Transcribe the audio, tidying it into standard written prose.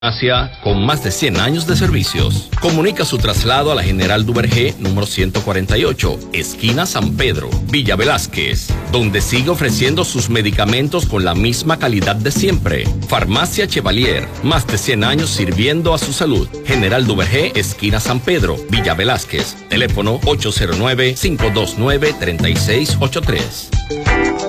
Con más de 100 años de servicios. Comunica su traslado a la General Duvergé, número 148, esquina San Pedro, Villa Velázquez, donde sigue ofreciendo sus medicamentos con la misma calidad de siempre. Farmacia Chevalier, más de 100 años sirviendo a su salud. General Duvergé, esquina San Pedro, Villa Velázquez. Teléfono 809-529-3683.